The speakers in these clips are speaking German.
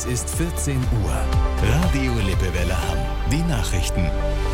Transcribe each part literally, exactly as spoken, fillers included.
Es ist vierzehn Uhr. Radio Lippewelle Hamm. Die Nachrichten.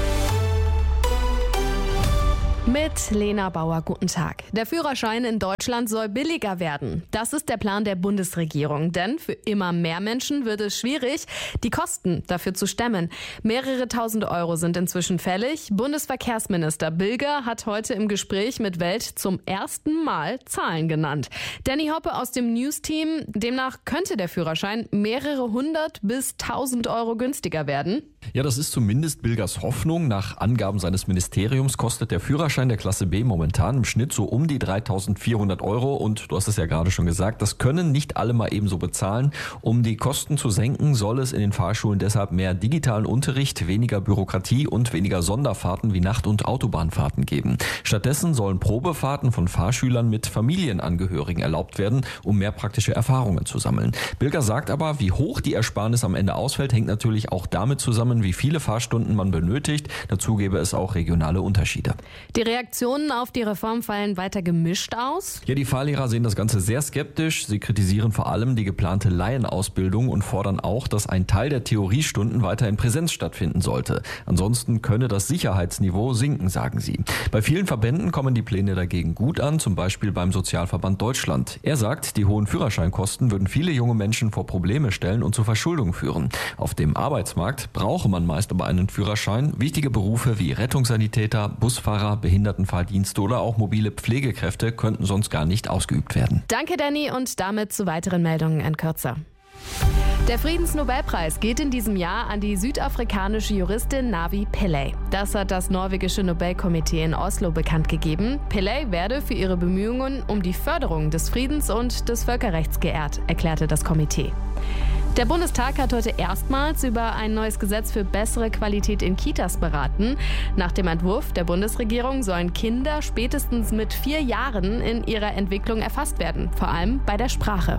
Mit Lena Bauer, guten Tag. Der Führerschein in Deutschland soll billiger werden. Das ist der Plan der Bundesregierung. Denn für immer mehr Menschen wird es schwierig, die Kosten dafür zu stemmen. Mehrere tausend Euro sind inzwischen fällig. Bundesverkehrsminister Bilger hat heute im Gespräch mit Welt zum ersten Mal Zahlen genannt. Danny Hoppe aus dem News-Team. Demnach könnte der Führerschein mehrere hundert bis tausend Euro günstiger werden. Ja, das ist zumindest Bilgers Hoffnung. Nach Angaben seines Ministeriums kostet der Führerschein der Klasse B momentan im Schnitt so um die dreitausendvierhundert Euro. Und du hast es ja gerade schon gesagt, das können nicht alle mal ebenso bezahlen. Um die Kosten zu senken, soll es in den Fahrschulen deshalb mehr digitalen Unterricht, weniger Bürokratie und weniger Sonderfahrten wie Nacht- und Autobahnfahrten geben. Stattdessen sollen Probefahrten von Fahrschülern mit Familienangehörigen erlaubt werden, um mehr praktische Erfahrungen zu sammeln. Bilger sagt aber, wie hoch die Ersparnis am Ende ausfällt, hängt natürlich auch damit zusammen, wie viele Fahrstunden man benötigt. Dazu gäbe es auch regionale Unterschiede. Die Reaktionen auf die Reform fallen weiter gemischt aus. Ja, die Fahrlehrer sehen das Ganze sehr skeptisch. Sie kritisieren vor allem die geplante Laienausbildung und fordern auch, dass ein Teil der Theoriestunden weiter in Präsenz stattfinden sollte. Ansonsten könne das Sicherheitsniveau sinken, sagen sie. Bei vielen Verbänden kommen die Pläne dagegen gut an, zum Beispiel beim Sozialverband Deutschland. Er sagt, die hohen Führerscheinkosten würden viele junge Menschen vor Probleme stellen und zu Verschuldung führen. Auf dem Arbeitsmarkt brauche man meist aber einen Führerschein. Wichtige Berufe wie Rettungssanitäter, Busfahrer, Behindertenfahrdienste oder auch mobile Pflegekräfte könnten sonst gar nicht ausgeübt werden. Danke, Danny, und damit zu weiteren Meldungen in Kürze. Der Friedensnobelpreis geht in diesem Jahr an die südafrikanische Juristin Navi Pillay. Das hat das norwegische Nobelkomitee in Oslo bekannt gegeben. Pillay werde für ihre Bemühungen um die Förderung des Friedens und des Völkerrechts geehrt, erklärte das Komitee. Der Bundestag hat heute erstmals über ein neues Gesetz für bessere Qualität in Kitas beraten. Nach dem Entwurf der Bundesregierung sollen Kinder spätestens mit vier Jahren in ihrer Entwicklung erfasst werden, vor allem bei der Sprache.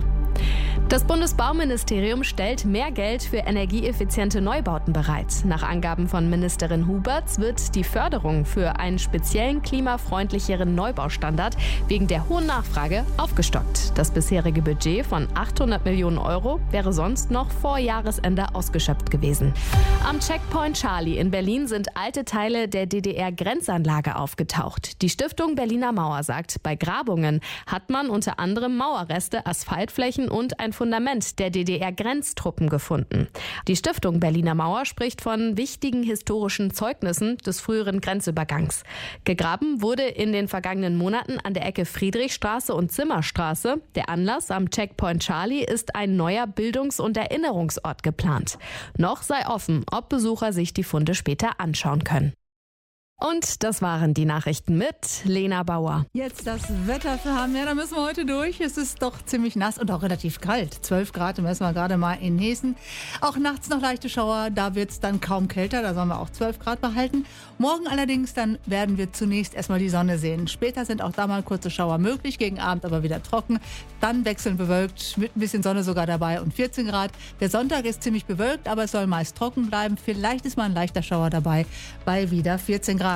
Das Bundesbauministerium stellt mehr Geld für energieeffiziente Neubauten bereit. Nach Angaben von Ministerin Huberts wird die Förderung für einen speziellen klimafreundlicheren Neubaustandard wegen der hohen Nachfrage aufgestockt. Das bisherige Budget von achthundert Millionen Euro wäre sonst noch vor Jahresende ausgeschöpft gewesen. Am Checkpoint Charlie in Berlin sind alte Teile der D D R-Grenzanlage aufgetaucht. Die Stiftung Berliner Mauer sagt, bei Grabungen hat man unter anderem Mauerreste, Asphaltflächen und ein Fundament der D D R-Grenztruppen gefunden. Die Stiftung Berliner Mauer spricht von wichtigen historischen Zeugnissen des früheren Grenzübergangs. Gegraben wurde in den vergangenen Monaten an der Ecke Friedrichstraße und Zimmerstraße. Der Anlass am Checkpoint Charlie ist ein neuer Bildungs- und Erinnerungsort geplant. Noch sei offen, ob Besucher sich die Funde später anschauen können. Und das waren die Nachrichten mit Lena Bauer. Jetzt das Wetter für Hamm. Ja, da müssen wir heute durch. Es ist doch ziemlich nass und auch relativ kalt. zwölf Grad messen wir gerade mal in Hessen. Auch nachts noch leichte Schauer. Da wird es dann kaum kälter. Da sollen wir auch zwölf Grad behalten. Morgen allerdings, dann werden wir zunächst erstmal die Sonne sehen. Später sind auch da mal kurze Schauer möglich. Gegen Abend aber wieder trocken. Dann wechselnd bewölkt mit ein bisschen Sonne sogar dabei und vierzehn Grad. Der Sonntag ist ziemlich bewölkt, aber es soll meist trocken bleiben. Vielleicht ist mal ein leichter Schauer dabei bei wieder vierzehn Grad.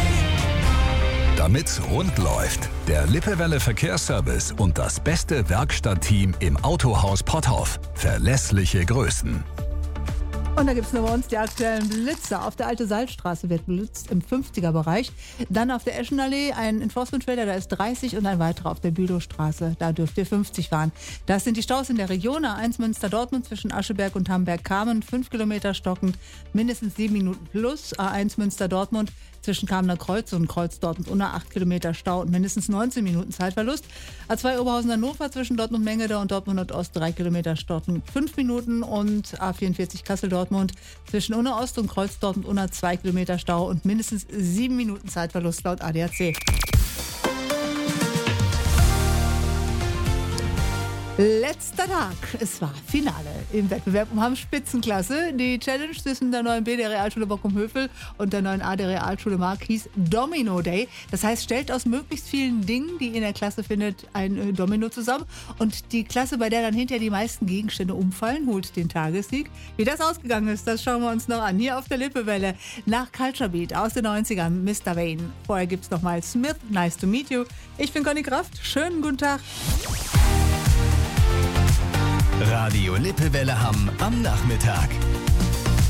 Damit's rund läuft, der Lippewelle Verkehrsservice und das beste Werkstattteam im Autohaus Potthoff. Verlässliche Größen. Und da gibt es nur bei uns die aktuellen Blitzer. Auf der Alte Salzstraße wird blitzt im fünfziger-Bereich. Dann auf der Eschenallee ein Enforcementfelder, da ist dreißig und ein weiterer auf der Bülowstraße. Da dürft ihr fünfzig fahren. Das sind die Staus in der Region. A eins Münster-Dortmund zwischen Ascheberg und Hamberg-Kamen. fünf Kilometer stockend, mindestens sieben Minuten plus. A eins Münster-Dortmund zwischen Kamener Kreuz und Kreuz Dortmund unter acht Kilometer Stau und mindestens neunzehn Minuten Zeitverlust. A zwei Oberhausen-Hannover zwischen Dortmund-Mengede und Dortmund Nordost drei Kilometer stockend, fünf Minuten. Und A vierundvierzig Kassel-Dortmund zwischen Unna Ost und Kreuz Dortmund unter zwei Kilometer Stau und mindestens sieben Minuten Zeitverlust laut A D A C. Letzter Tag. Es war Finale im Wettbewerb um Hamm Spitzenklasse. Die Challenge zwischen der neuen B der Realschule Bockum-Hövel und der neuen A der Realschule Mark hieß Domino Day. Das heißt, stellt aus möglichst vielen Dingen, die ihr in der Klasse findet, ein Domino zusammen. Und die Klasse, bei der dann hinterher die meisten Gegenstände umfallen, holt den Tagessieg. Wie das ausgegangen ist, das schauen wir uns noch an. Hier auf der Lippewelle nach Culture Beat aus den neunzigern, Mister Wayne. Vorher gibt es nochmal Smith, Nice to Meet You. Ich bin Conny Kraft. Schönen guten Tag. Radio Lippewelle Hamm am Nachmittag.